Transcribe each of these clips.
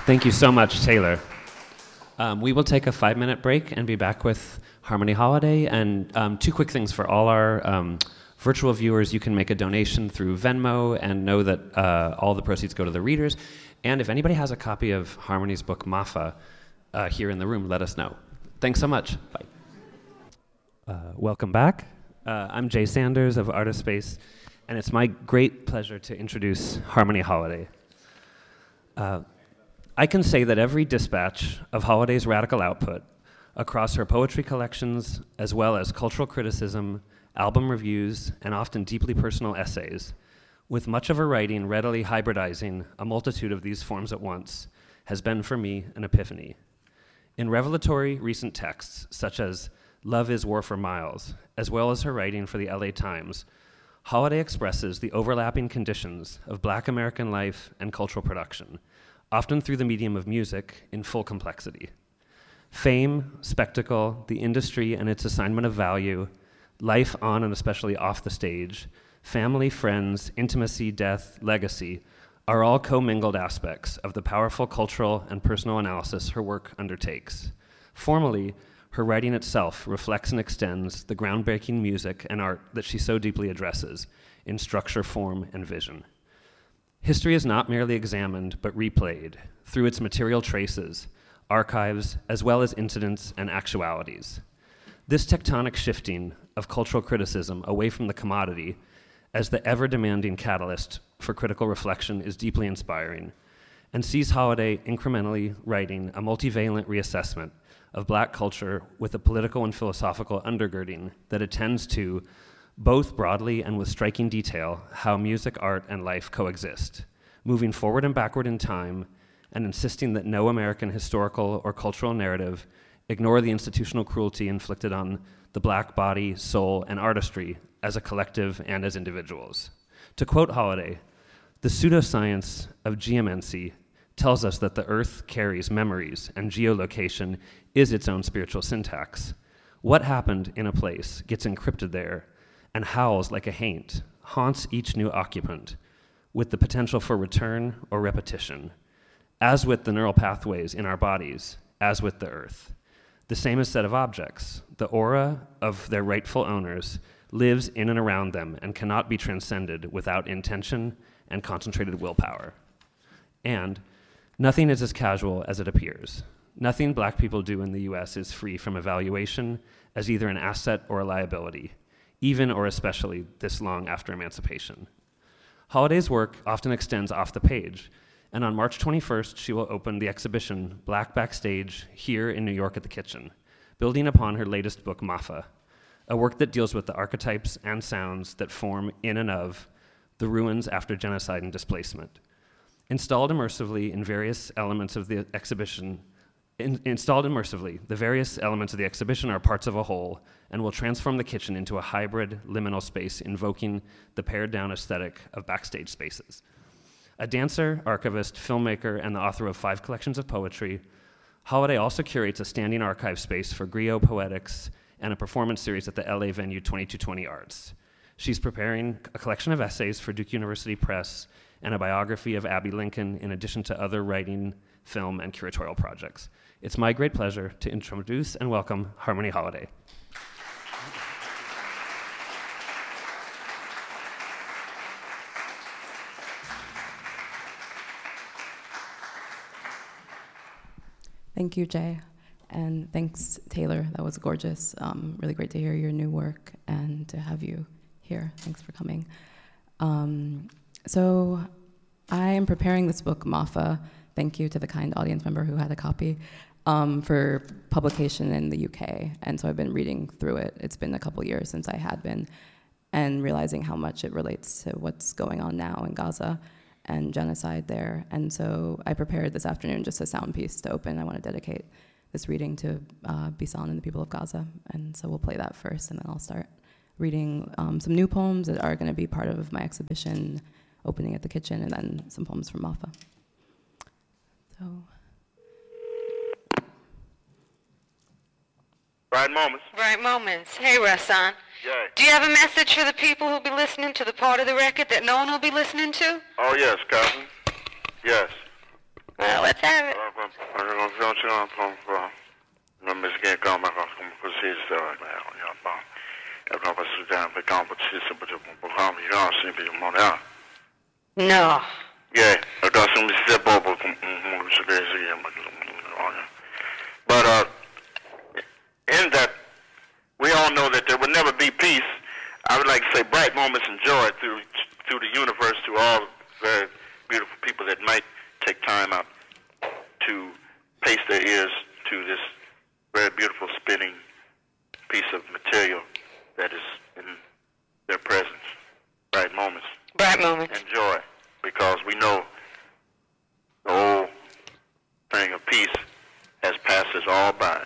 Thank you so much, Taylor. We will take a 5-minute break and be back with Harmony Holiday. And 2 quick things for all our virtual viewers. You can make a donation through Venmo and know that all the proceeds go to the readers. And if anybody has a copy of Harmony's book, Mafa, here in the room, let us know. Thanks so much. Bye. Welcome back. I'm Jay Sanders of Artist Space, and it's my great pleasure to introduce Harmony Holiday. I can say that every dispatch of Holiday's radical output across her poetry collections, as well as cultural criticism, album reviews, and often deeply personal essays, with much of her writing readily hybridizing a multitude of these forms at once, has been for me an epiphany. In revelatory recent texts, such as Love is War for Miles, as well as her writing for the LA Times, Holiday expresses the overlapping conditions of Black American life and cultural production, often through the medium of music in full complexity. Fame, spectacle, the industry and its assignment of value, life on and especially off the stage, family, friends, intimacy, death, legacy, are all commingled aspects of the powerful cultural and personal analysis her work undertakes. Formally, her writing itself reflects and extends the groundbreaking music and art that she so deeply addresses in structure, form, and vision. History is not merely examined, but replayed through its material traces, archives, as well as incidents and actualities. This tectonic shifting of cultural criticism away from the commodity as the ever-demanding catalyst for critical reflection is deeply inspiring, and sees Holiday incrementally writing a multivalent reassessment of Black culture with a political and philosophical undergirding that attends to, both broadly and with striking detail, how music, art, and life coexist, moving forward and backward in time, and insisting that no American historical or cultural narrative ignore the institutional cruelty inflicted on the Black body, soul, and artistry as a collective and as individuals. To quote Holiday, the pseudoscience of geomancy tells us that the earth carries memories and geolocation is its own spiritual syntax. What happened in a place gets encrypted there and howls like a haint, haunts each new occupant, with the potential for return or repetition, as with the neural pathways in our bodies, as with the earth. The same is said of objects. The aura of their rightful owners lives in and around them and cannot be transcended without intention and concentrated willpower. And nothing is as casual as it appears. Nothing Black people do in the US is free from evaluation as either an asset or a liability, even or especially this long after emancipation. Holiday's work often extends off the page, and on March 21st, she will open the exhibition Black Backstage here in New York at the Kitchen, building upon her latest book, Mafa, a work that deals with the archetypes and sounds that form in and of the ruins after genocide and displacement. Installed immersively, the various elements of the exhibition are parts of a whole and will transform the kitchen into a hybrid liminal space invoking the pared-down aesthetic of backstage spaces. A dancer, archivist, filmmaker, and the author of 5 collections of poetry, Holiday also curates a standing archive space for Griot Poetics and a performance series at the LA venue 2220 Arts. She's preparing a collection of essays for Duke University Press and a biography of Abby Lincoln, in addition to other writing, film, and curatorial projects. It's my great pleasure to introduce and welcome Harmony Holiday. Thank you, Jay. And thanks, Taylor. That was gorgeous. Really great to hear your new work and to have you here. Thanks for coming. So I am preparing this book, Mafa. Thank you to the kind audience member who had a copy, for publication in the UK. And so I've been reading through it. It's been a couple years since I had been, and realizing how much it relates to what's going on now in Gaza and genocide there. And so I prepared this afternoon just a sound piece to open. I want to dedicate this reading to Bisan and the people of Gaza. And so we'll play that first, and then I'll start reading some new poems that are going to be part of my exhibition opening at the Kitchen, and then some poems from Mafa. So. Right moments. Right moments. Hey, Rahsaan. Yeah. Do you have a message for the people who'll be listening to the part of the record that no one will be listening to? Oh, yes, cousin. Yes. Well, let's have it. No. Yeah, but in that, we all know that there will never be peace. I would like to say bright moments and joy through the universe to all very beautiful people that might take time out to pace their ears to this very beautiful spinning piece of material that is in their presence. Bright moments. Bright moments. And joy, because we know the whole thing of peace has passed us all by.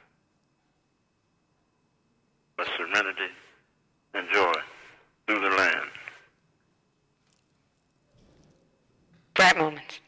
But serenity and joy through the land. Bright moments.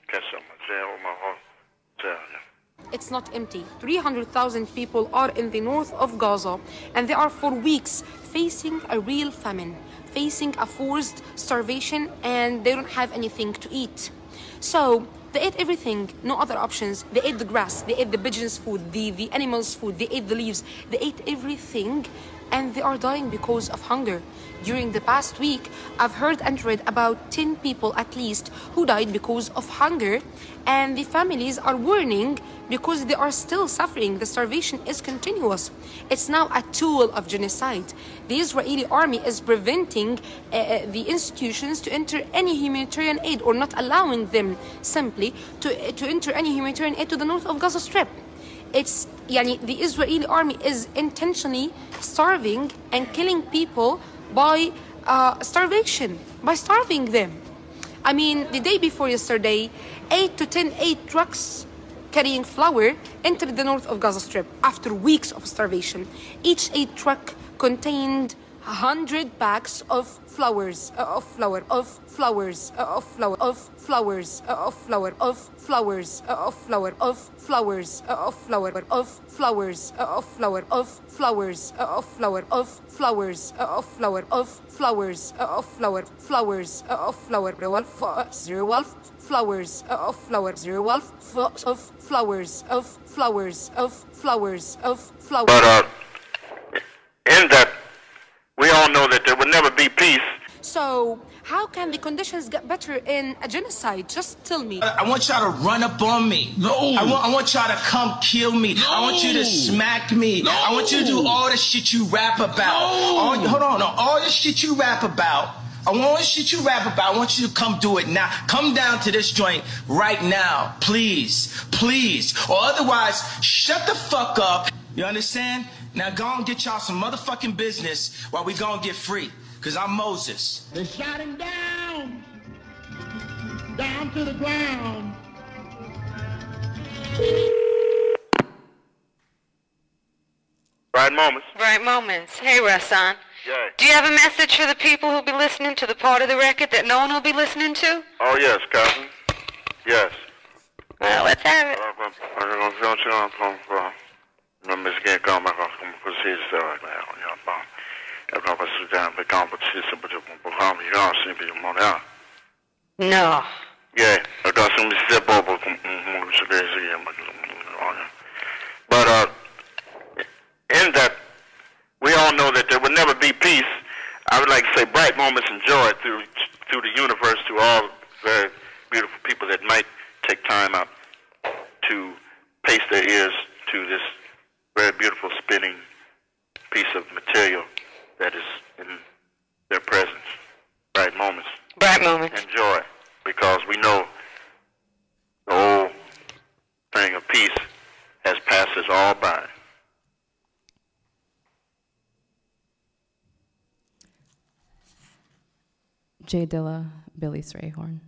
It's not empty. 300,000 people are in the north of Gaza, and they are for weeks facing a real famine, facing a forced starvation, and they don't have anything to eat. So they ate everything, no other options. They ate the grass, they ate the pigeons' food, the animals' food, they ate the leaves, they ate everything, and they are dying because of hunger. During the past week, I've heard and read about 10 people at least who died because of hunger, and the families are warning because they are still suffering. The starvation is continuous. It's now a tool of genocide. The Israeli army is preventing the institutions to enter any humanitarian aid, or not allowing them simply to enter any humanitarian aid to the north of Gaza Strip. The Israeli army is intentionally starving and killing people by starvation, by starving them. I mean, the day before yesterday, 8 to 10 aid trucks carrying flour entered the north of Gaza Strip after weeks of starvation. Each aid truck contained 100 packs of flowers, of flour, of flowers, of flour, of flowers, of flour, of flowers, of flour, of flowers, of flour, of flowers, of flour, of flowers, of flour, of flowers, of flour, of flowers, of flour, flowers, of flour, flowers, of flour, of flowers, of flowers, of flowers, of flowers. But in that, we all know that there will never be peace. So, how can the conditions get better in a genocide? Just tell me. I want y'all to run up on me. No. I want y'all to come kill me. No. I want you to smack me. No. I want you to do all the shit you rap about. No. All the shit you rap about. I want you to come do it now. Come down to this joint right now. Please. Or otherwise, shut the fuck up. You understand? Now go and get y'all some motherfucking business while we go and get free. Cause I'm Moses. They shot him down to the ground. Bright moments. Bright moments. Hey, Rahsaan. Yeah. Do you have a message for the people who'll be listening to the part of the record that no one will be listening to? Oh, yes, cousin. Yes. Well, let's have it. No. Yeah, but in that, we all know that there will never be peace. I would like to say bright moments and joy through the universe to all very beautiful people that might take time out to pace their ears to this very beautiful spinning piece of material that is in their presence. Bright moments. Bright moments. And joy, because we know the whole thing of peace has passed us all by. Jay Dilla, Billy Strayhorn.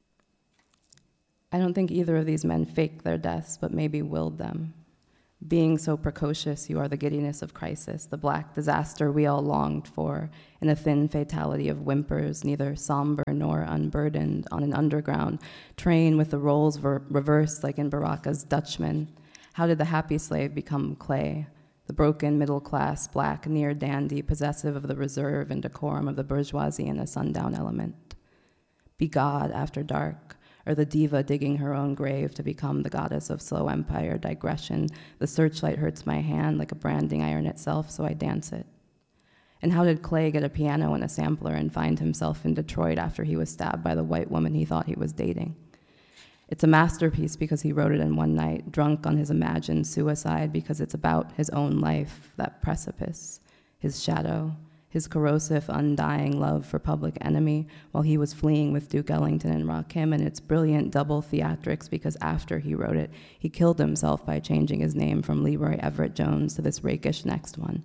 I don't think either of these men faked their deaths, but maybe willed them. Being so precocious, you are the giddiness of crisis, the black disaster we all longed for, in a thin fatality of whimpers, neither somber nor unburdened, on an underground train with the roles reversed like in Baraka's Dutchman. How did the happy slave become clay? The broken middle-class, black, near-dandy, possessive of the reserve and decorum of the bourgeoisie and the sundown element. Be God after dark, or the diva digging her own grave to become the goddess of slow empire digression. The searchlight hurts my hand like a branding iron itself, so I dance it. And how did Clay get a piano and a sampler and find himself in Detroit after he was stabbed by the white woman he thought he was dating? It's a masterpiece because he wrote it in one night, drunk on his imagined suicide, because it's about his own life, that precipice, his shadow, his corrosive, undying love for Public Enemy while he was fleeing with Duke Ellington and Rakim, and its brilliant double theatrics because after he wrote it, he killed himself by changing his name from Leroy Everett Jones to this rakish next one.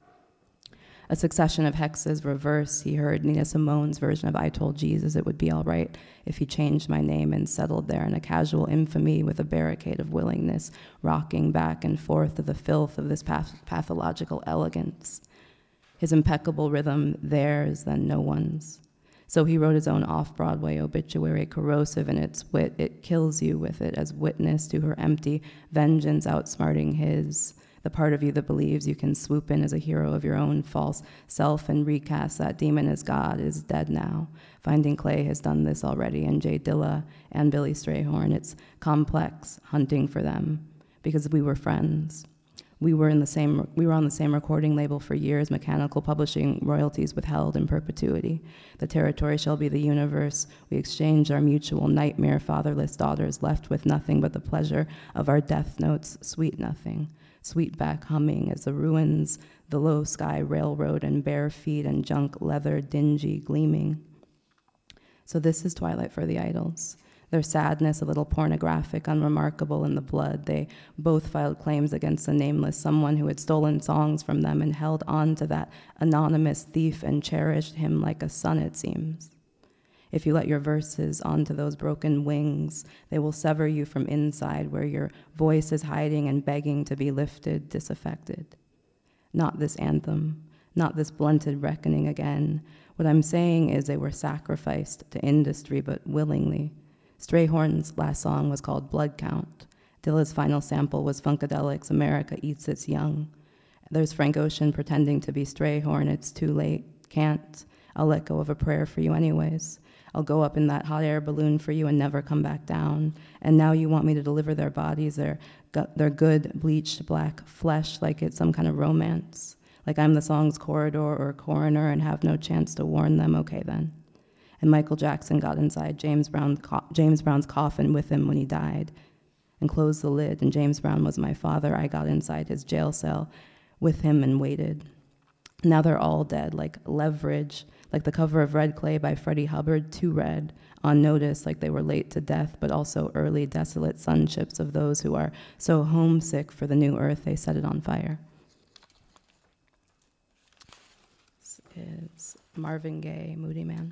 A succession of hexes reverse. He heard Nina Simone's version of I Told Jesus It Would Be All Right if he changed my name and settled there in a casual infamy with a barricade of willingness, rocking back and forth to the filth of this pathological elegance. His impeccable rhythm, theirs, then no one's. So he wrote his own off-Broadway obituary, corrosive in its wit. It kills you with it as witness to her empty vengeance outsmarting his. The part of you that believes you can swoop in as a hero of your own false self and recast that demon as God is dead now. Finding Clay has done this already, and Jay Dilla and Billy Strayhorn. It's complex, hunting for them, because we were friends. We were on the same recording label for years, Mechanical Publishing, royalties withheld in perpetuity. The territory shall be the universe. We exchanged our mutual nightmare, fatherless daughters, left with nothing but the pleasure of our death notes, sweet nothing. Sweetback humming as the ruins, the low sky railroad and bare feet and junk leather dingy gleaming. So this is Twilight for the Idols. Their sadness, a little pornographic, unremarkable in the blood. They both filed claims against a nameless someone who had stolen songs from them and held on to that anonymous thief and cherished him like a son, it seems. If you let your verses onto those broken wings, they will sever you from inside where your voice is hiding and begging to be lifted, disaffected. Not this anthem, not this blunted reckoning again. What I'm saying is they were sacrificed to industry, but willingly. Strayhorn's last song was called Blood Count. Dilla's final sample was Funkadelic's America Eats Its Young. There's Frank Ocean pretending to be Strayhorn. It's too late, can't. I'll let go of a prayer for you anyways. I'll go up in that hot air balloon for you and never come back down. And now you want me to deliver their bodies, their good, bleached black flesh like it's some kind of romance. Like I'm the song's corridor or coroner and have no chance to warn them. Okay, then. And Michael Jackson got inside James Brown's coffin with him when he died and closed the lid. And James Brown was my father. I got inside his jail cell with him and waited. Now they're all dead, like Leverage, like the cover of Red Clay by Freddie Hubbard, too red, on notice, like they were late to death, but also early, desolate sunships of those who are so homesick for the new earth they set it on fire. This is Marvin Gaye, Moody Man.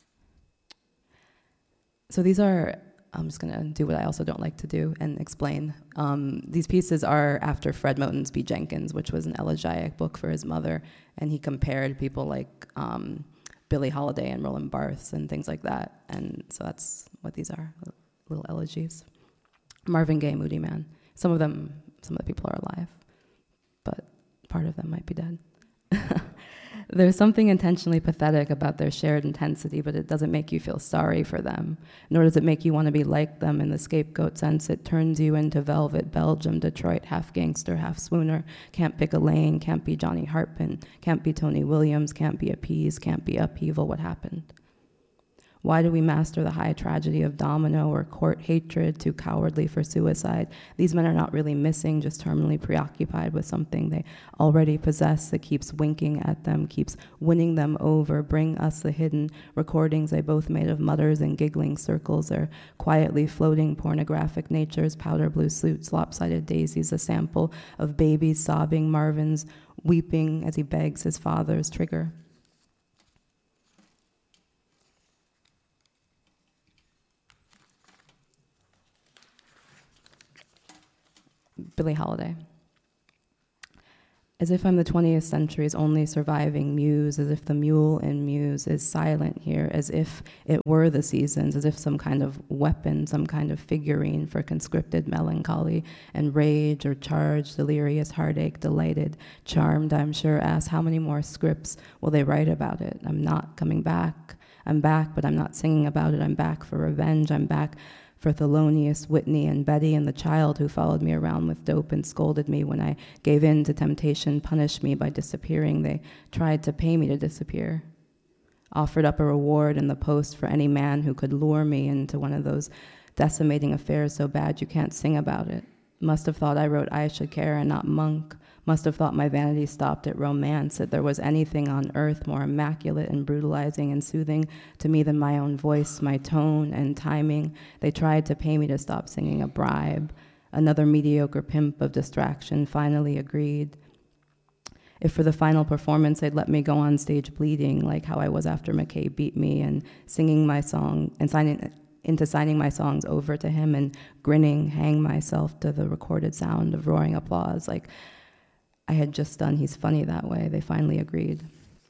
So these are, I'm just going to do what I also don't like to do and explain. These pieces are after Fred Moten's B. Jenkins, which was an elegiac book for his mother, and he compared people like Billie Holiday and Roland Barthes and things like that. And so that's what these are, little elegies. Marvin Gaye, Moody Man. Some of the people are alive, but part of them might be dead. There's something intentionally pathetic about their shared intensity, but it doesn't make you feel sorry for them, nor does it make you want to be like them in the scapegoat sense. It turns you into Velvet, Belgium, Detroit, half gangster, half swooner, can't pick a lane, can't be Johnny Hartman, can't be Tony Williams, can't be appeased, can't be upheaval. What happened? Why do we master the high tragedy of domino or court hatred, too cowardly for suicide? These men are not really missing, just terminally preoccupied with something they already possess that keeps winking at them, keeps winning them over. Bring us the hidden recordings they both made of mutters and giggling circles, their quietly floating pornographic natures, powder blue suits, lopsided daisies, a sample of babies sobbing, Marvin's weeping as he begs his father's trigger. Billie Holiday. As if I'm the 20th century's only surviving muse, as if the mule in Muse is silent here, as if it were the seasons, as if some kind of weapon, some kind of figurine for conscripted melancholy and rage or charged, delirious heartache, delighted, charmed, I'm sure, ask how many more scripts will they write about it? I'm not coming back. I'm back, but I'm not singing about it. I'm back for revenge. I'm back for Thelonious, Whitney, and Betty, and the child who followed me around with dope and scolded me when I gave in to temptation, punished me by disappearing. They tried to pay me to disappear. Offered up a reward in the post for any man who could lure me into one of those decimating affairs so bad you can't sing about it. Must have thought I wrote I Should Care and not Monk. Must have thought my vanity stopped at romance, that there was anything on earth more immaculate and brutalizing and soothing to me than my own voice, my tone and timing. They tried to pay me to stop singing a bribe. Another mediocre pimp of distraction finally agreed. If for the final performance they'd let me go on stage bleeding, like how I was after McKay beat me, and singing my song and signing my songs over to him and grinning, hang myself to the recorded sound of roaring applause, like I had just done He's Funny That Way, they finally agreed.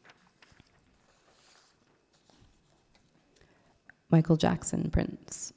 Michael Jackson, Prince.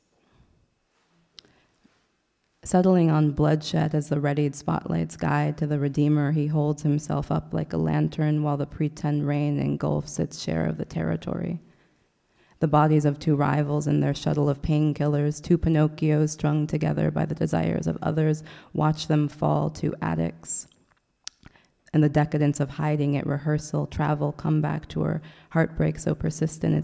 Settling on bloodshed as the readied spotlight's guide to the Redeemer, he holds himself up like a lantern while the pretend rain engulfs its share of the territory. The bodies of two rivals in their shuttle of painkillers, two Pinocchios strung together by the desires of others, watch them fall to addicts. And the decadence of hiding at rehearsal, travel, comeback tour, heartbreak so persistent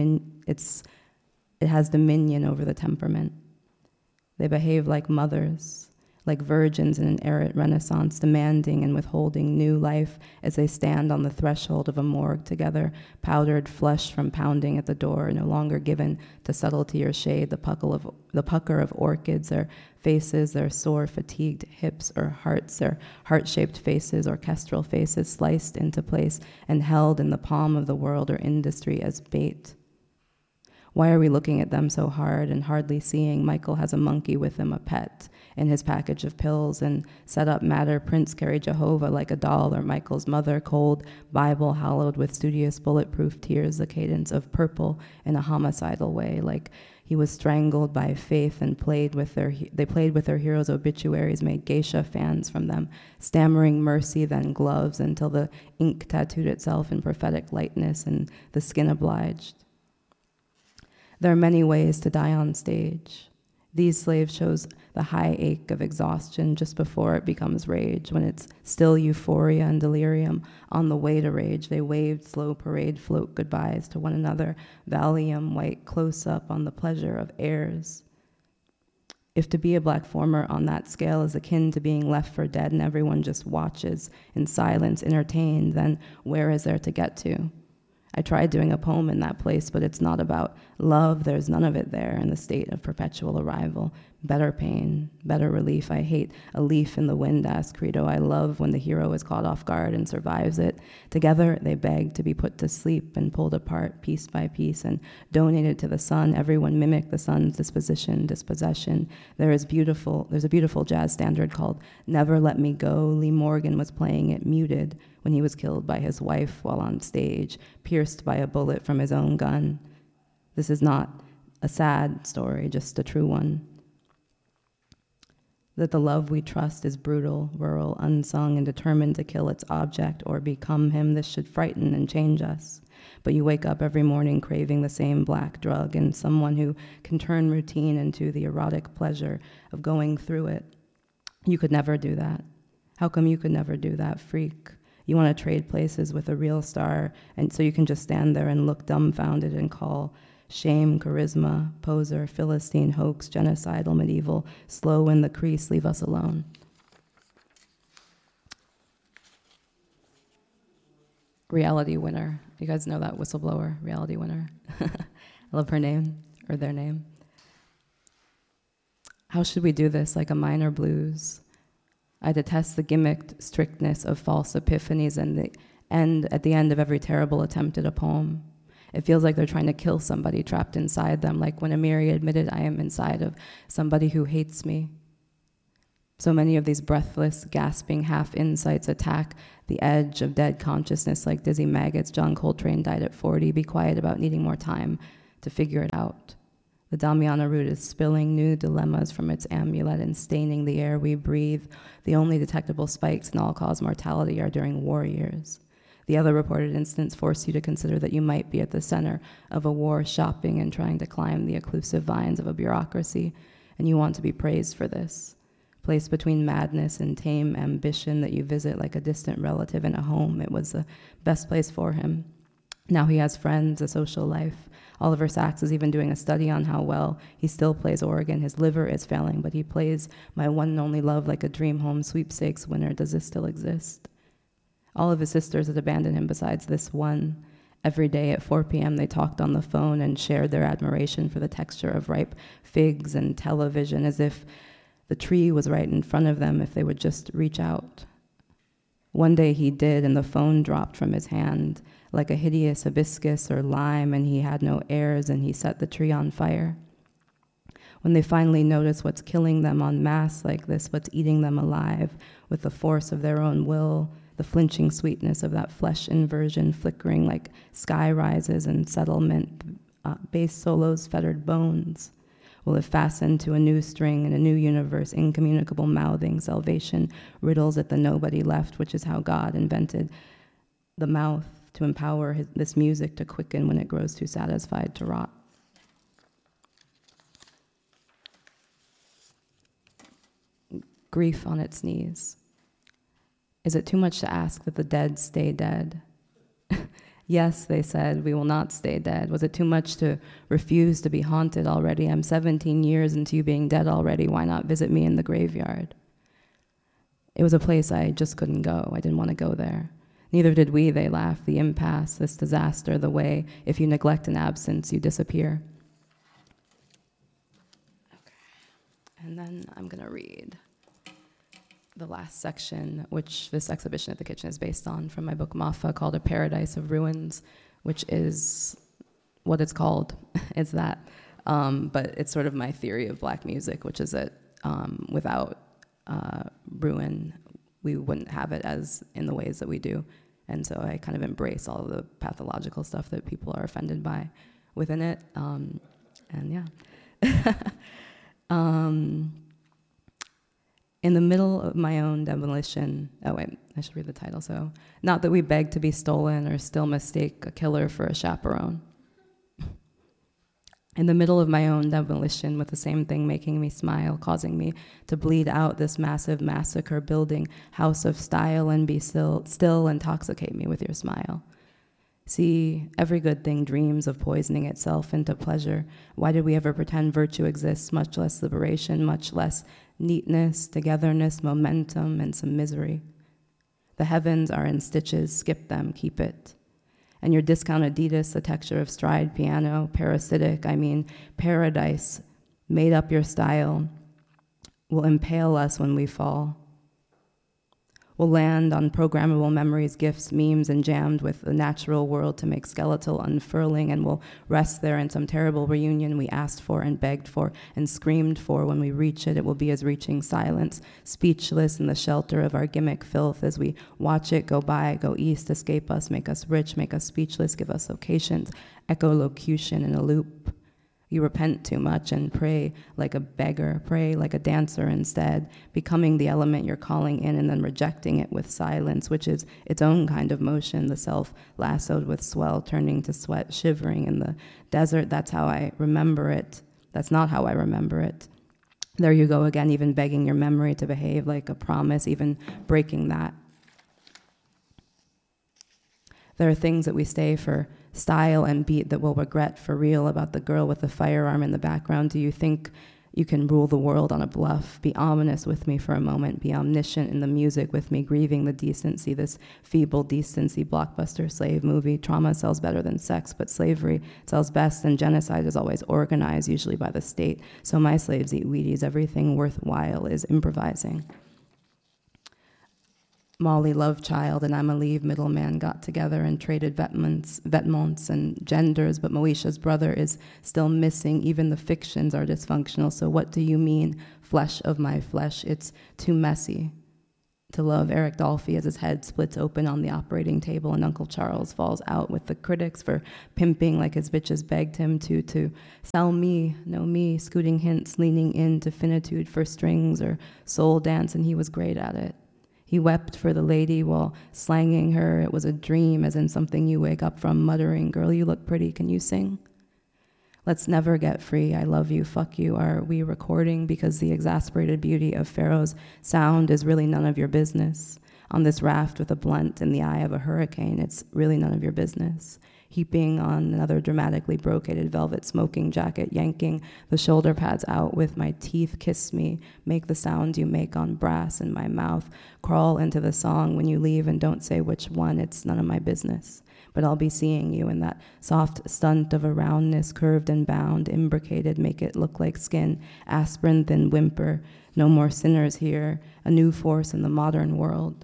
it has dominion over the temperament. They behave like mothers, like virgins in an arid renaissance, demanding and withholding new life as they stand on the threshold of a morgue together, powdered flesh from pounding at the door, no longer given to subtlety or shade, the pucker of orchids, their faces, their sore, fatigued hips or hearts, their heart-shaped faces, orchestral faces sliced into place and held in the palm of the world or industry as bait. Why are we looking at them so hard and hardly seeing Michael has a monkey with him, a pet, in his package of pills, and set up matter Prince carried Jehovah like a doll, or Michael's mother, cold Bible hallowed with studious bulletproof tears, the cadence of purple in a homicidal way, like he was strangled by faith and they played with their heroes' obituaries, made geisha fans from them, stammering mercy, then gloves, until the ink tattooed itself in prophetic lightness and the skin obliged. There are many ways to die on stage. These slaves shows the high ache of exhaustion just before it becomes rage. When it's still euphoria and delirium, on the way to rage, they waved slow parade float goodbyes to one another, Valium white close up on the pleasure of airs. If to be a black former on that scale is akin to being left for dead and everyone just watches in silence, entertained, then where is there to get to? I tried doing a poem in that place, but it's not about love. There's none of it there in the state of perpetual arrival. Better pain, better relief. I hate a leaf in the wind, asked Credo. I love when the hero is caught off guard and survives it. Together, they beg to be put to sleep and pulled apart piece by piece and donated to the sun. Everyone mimicked the sun's dispossession. There's a beautiful jazz standard called Never Let Me Go. Lee Morgan was playing it muted when he was killed by his wife while on stage, pierced by a bullet from his own gun. This is not a sad story, just a true one. That the love we trust is brutal, rural, unsung, and determined to kill its object or become him. This should frighten and change us. But you wake up every morning craving the same black drug, and someone who can turn routine into the erotic pleasure of going through it. You could never do that. How come you could never do that, freak? You want to trade places with a real star, and so you can just stand there and look dumbfounded and call shame, charisma, poser, Philistine, hoax, genocidal, medieval, slow in the crease, leave us alone. Reality winner. You guys know that whistleblower, reality winner? I love her name, or their name. How should we do this, like a minor blues? I detest the gimmicked strictness of false epiphanies at the end of every terrible attempt at a poem. It feels like they're trying to kill somebody trapped inside them, like when Amiri admitted, I am inside of somebody who hates me. So many of these breathless, gasping half-insights attack the edge of dead consciousness like dizzy maggots. John Coltrane died at 40. Be quiet about needing more time to figure it out. The Damiana root is spilling new dilemmas from its amulet and staining the air we breathe. The only detectable spikes in all-cause mortality are during war years. The other reported instance forced you to consider that you might be at the center of a war, shopping and trying to climb the occlusive vines of a bureaucracy, and you want to be praised for this. Placed between madness and tame ambition that you visit like a distant relative in a home, it was the best place for him. Now he has friends, a social life. Oliver Sacks is even doing a study on how well he still plays organ. His liver is failing, but he plays My One and Only Love like a dream home sweepstakes winner. Does this still exist? All of his sisters had abandoned him besides this one. Every day at 4 p.m. they talked on the phone and shared their admiration for the texture of ripe figs and television, as if the tree was right in front of them if they would just reach out. One day he did, and the phone dropped from his hand like a hideous hibiscus or lime, and he had no heirs, and he set the tree on fire. When they finally notice what's killing them en masse like this, what's eating them alive with the force of their own will, the flinching sweetness of that flesh inversion flickering like sky rises and settlement, bass solos, fettered bones, will have fastened to a new string in a new universe, incommunicable mouthing, salvation, riddles at the nobody left, which is how God invented the mouth to empower this music to quicken when it grows too satisfied to rot. Grief on its knees. Is it too much to ask that the dead stay dead? Yes, they said, we will not stay dead. Was it too much to refuse to be haunted already? I'm 17 years into you being dead already. Why not visit me in the graveyard? It was a place I just couldn't go. I didn't want to go there. Neither did we, they laughed. The impasse, this disaster, the way, if you neglect an absence, you disappear. Okay. And then I'm going to read the last section, which this exhibition at the Kitchen is based on, from my book Mafa, called A Paradise of Ruins, which is what it's called. It's that. But it's sort of my theory of black music, which is that without ruin, we wouldn't have it as in the ways that we do. And so I kind of embrace all of the pathological stuff that people are offended by within it. And yeah. In the middle of my own demolition, oh wait, I should read the title. So, not that we beg to be stolen or still mistake a killer for a chaperone. In the middle of my own demolition, with the same thing making me smile, causing me to bleed out this massive massacre building house of style and be still intoxicate me with your smile. See, every good thing dreams of poisoning itself into pleasure. Why did we ever pretend virtue exists, much less liberation, much less neatness, togetherness, momentum, and some misery? The heavens are in stitches, skip them, keep it. And your discount Adidas, the texture of stride piano, parasitic, paradise, made up your style, will impale us when we fall. We'll land on programmable memories, gifts, memes, and jammed with the natural world to make skeletal unfurling, and we'll rest there in some terrible reunion we asked for and begged for and screamed for. When we reach it, it will be as reaching silence, speechless in the shelter of our gimmick filth as we watch it go by, go east, escape us, make us rich, make us speechless, give us locations, echolocution in a loop. You repent too much and pray like a beggar, pray like a dancer instead, becoming the element you're calling in and then rejecting it with silence, which is its own kind of motion, the self lassoed with swell, turning to sweat, shivering in the desert. That's how I remember it. That's not how I remember it. There you go again, even begging your memory to behave like a promise, even breaking that. There are things that we say for style and beat that we'll regret for real. About the girl with the firearm in the background. Do you think you can rule the world on a bluff? Be ominous with me for a moment. Be omniscient in the music with me, grieving the decency, this feeble decency blockbuster slave movie. Trauma sells better than sex, but slavery sells best, and genocide is always organized, usually by the state. So my slaves eat Wheaties. Everything worthwhile is improvising. Molly Lovechild and Amelie Middleman got together and traded vêtements and genders, but Moesha's brother is still missing. Even the fictions are dysfunctional. So what do you mean, flesh of my flesh? It's too messy to love Eric Dolphy as his head splits open on the operating table and Uncle Charles falls out with the critics for pimping like his bitches begged him to sell me, know me, scooting hints, leaning into finitude for strings or soul dance, and he was great at it. He wept for the lady while slanging her. It was a dream, as in something you wake up from, muttering, "Girl, you look pretty, can you sing?" Let's never get free, I love you, fuck you. Are we recording? Because the exasperated beauty of Pharaoh's sound is really none of your business. On this raft with a blunt in the eye of a hurricane, it's really none of your business. Heaping on another dramatically brocaded velvet smoking jacket, yanking the shoulder pads out with my teeth, kiss me, make the sound you make on brass in my mouth, crawl into the song when you leave and don't say which one, it's none of my business. But I'll be seeing you in that soft stunt of a roundness, curved and bound, imbricated, make it look like skin, aspirin, then whimper, no more sinners here, a new force in the modern world.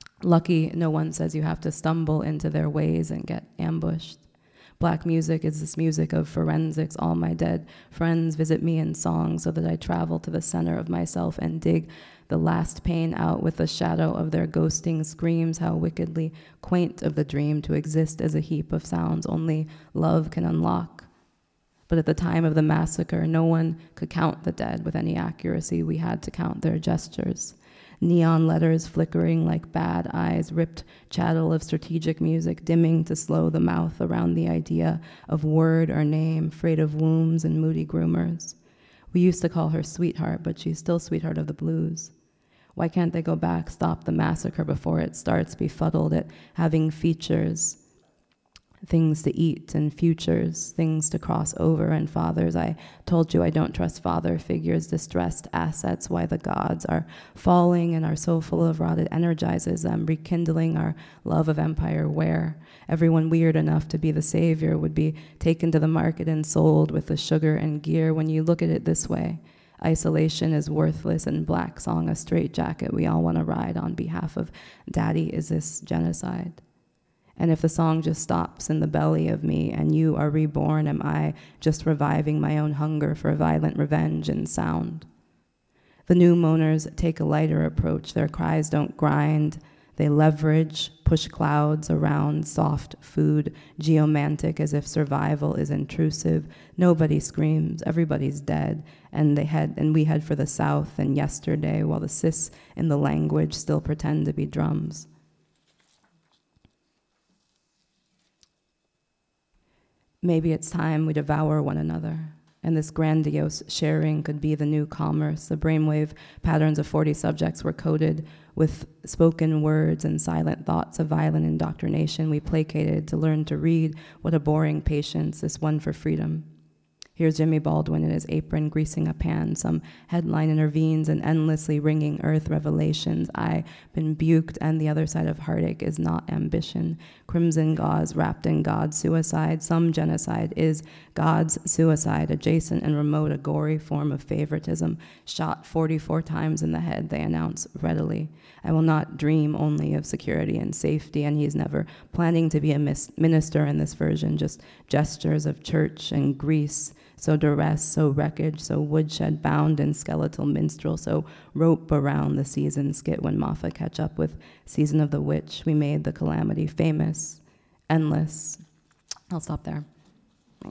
Lucky no one says you have to stumble into their ways and get ambushed. Black music is this music of forensics. All my dead friends visit me in song so that I travel to the center of myself and dig the last pain out with the shadow of their ghosting screams. How wickedly quaint of the dream to exist as a heap of sounds only love can unlock. But at the time of the massacre, no one could count the dead with any accuracy. We had to count their gestures. Neon letters flickering like bad eyes, ripped chattel of strategic music, dimming to slow the mouth around the idea of word or name, afraid of wombs and moody groomers. We used to call her Sweetheart, but she's still Sweetheart of the Blues. Why can't they go back, stop the massacre before it starts, befuddled at having features, things to eat and futures, things to cross over and fathers? I told you I don't trust father figures, distressed assets, why the gods are falling and are so full of rot it energizes them, rekindling our love of empire where everyone weird enough to be the savior would be taken to the market and sold with the sugar and gear. When you look at it this way, isolation is worthless and Black Song a straitjacket we all want to ride on behalf of Daddy. Is this genocide? And if the song just stops in the belly of me and you are reborn, am I just reviving my own hunger for violent revenge and sound? The new moaners take a lighter approach. Their cries don't grind. They leverage, push clouds around, soft food, geomantic as if survival is intrusive. Nobody screams, everybody's dead, and we head for the south and yesterday, while the cis in the language still pretend to be drums. Maybe it's time we devour one another, and this grandiose sharing could be the new commerce. The brainwave patterns of 40 subjects were coded with spoken words and silent thoughts of violent indoctrination. We placated to learn to read. What a boring patience, this one for freedom. Here's Jimmy Baldwin in his apron greasing a pan. Some headline intervenes in endlessly ringing earth revelations. I've been buked, and the other side of heartache is not ambition. Crimson gauze wrapped in God's suicide. Some genocide is God's suicide, adjacent and remote, a gory form of favoritism. Shot 44 times in the head, they announce readily. I will not dream only of security and safety, and he's never planning to be a minister in this version, just gestures of church and Greece. So duress, so wreckage, so woodshed bound and skeletal minstrel, so rope around the season skit when Maffa catch up with Season of the Witch. We made the calamity famous, endless. I'll stop there.